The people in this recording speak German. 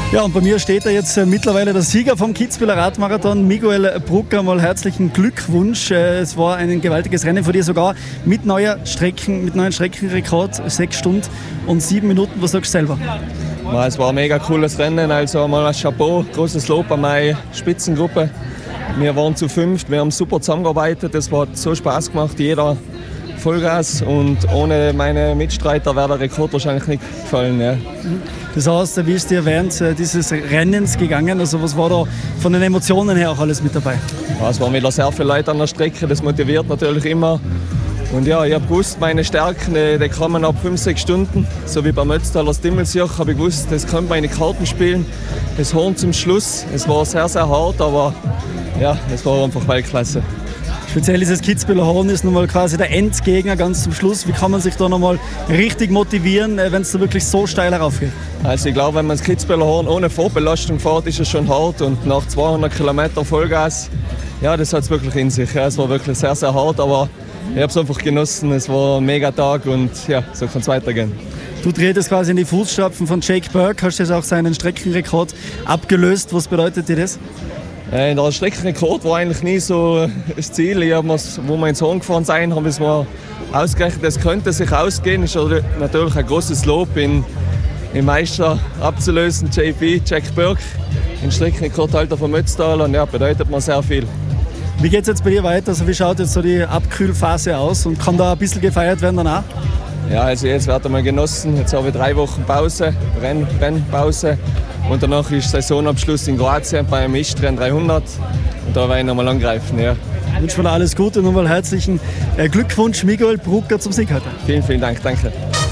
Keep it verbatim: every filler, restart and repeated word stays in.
Ja, und bei mir steht da jetzt äh, mittlerweile der Sieger vom Kitzbüheler Radmarathon, Miguel Brucker. Mal herzlichen Glückwunsch. Äh, es war ein gewaltiges Rennen von dir, sogar mit neuer Strecken, mit neuen Streckenrekord, sechs Stunden und sieben Minuten. Was sagst du selber? Ja, es war ein mega cooles Rennen, also mal ein Chapeau, großes Lob an meine Spitzengruppe. Wir waren zu fünft, wir haben super zusammengearbeitet, es hat so Spaß gemacht, jeder Vollgas, und ohne meine Mitstreiter wäre der Rekord wahrscheinlich nicht gefallen. Ja. Das heißt, wie ist dir während dieses Rennens gegangen? Also was war da von den Emotionen her auch alles mit dabei? Ja, es waren wieder sehr viele Leute an der Strecke, das motiviert natürlich immer. Und ja, ich habe gewusst, meine Stärken, die, die kommen ab fünf, sechs Stunden. So wie beim Ötztaler Dimmelsjoch habe ich gewusst, das kann meine Karten spielen. Das Horn zum Schluss. Es war sehr, sehr hart, aber ja, es war einfach Weltklasse. Speziell dieses Kitzbüheler Horn ist nun mal quasi der Endgegner ganz zum Schluss. Wie kann man sich da noch mal richtig motivieren, wenn es da wirklich so steil heraufgeht? Also ich glaube, wenn man das Kitzbüheler Horn ohne Vorbelastung fährt, ist es schon hart. Und nach zweihundert Kilometer Vollgas, ja, das hat es wirklich in sich. Ja, es war wirklich sehr, sehr hart, aber ich habe es einfach genossen. Es war ein mega Tag und ja, so kann es weitergehen. Du tretest quasi in die Fußstapfen von Jake Burke, hast jetzt auch seinen Streckenrekord abgelöst. Was bedeutet dir das? Äh, der Streckenrekord war eigentlich nie so das Ziel. Ich hab wo wir ins Horn gefahren sind, haben wir es mal ausgerechnet, es könnte sich ausgehen. Es ist natürlich ein großes Lob, in, den Meister abzulösen, J P, Jack Burke, den Streckenrekordhalter vom Ötztal, und ja, bedeutet mir sehr viel. Wie geht es jetzt bei dir weiter? Also wie schaut jetzt so die Abkühlphase aus und kann da ein bisschen gefeiert werden danach? Ja, also jetzt wird einmal genossen. Jetzt habe ich drei Wochen Pause, Renn, Rennpause. Und danach ist Saisonabschluss in Kroatien beim Istrien dreihundert. Und da werde ich nochmal angreifen. Ja. Ich wünsche mir alles Gute und nochmal herzlichen Glückwunsch, Miguel Brucker, zum Sieg heute. Vielen, vielen Dank. Danke.